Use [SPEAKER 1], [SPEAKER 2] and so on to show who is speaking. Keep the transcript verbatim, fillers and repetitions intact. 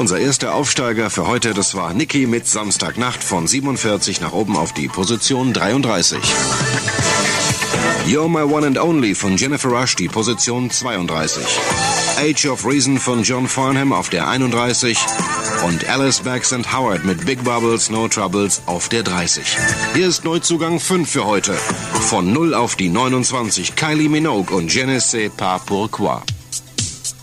[SPEAKER 1] Unser erster Aufsteiger für heute, das war Niki mit Samstagnacht von siebenundvierzig nach oben auf die Position dreiunddreißig. You're My One and Only von Jennifer Rush, die Position zweiunddreißig. Age of Reason von John Farnham auf der einunddreißig. Und Alice Bax and Howard mit Big Bubbles, No Troubles auf der dreißig. Hier ist Neuzugang fünf für heute. Von null auf die neunundzwanzig. Kylie Minogue und Je ne sais pas pourquoi.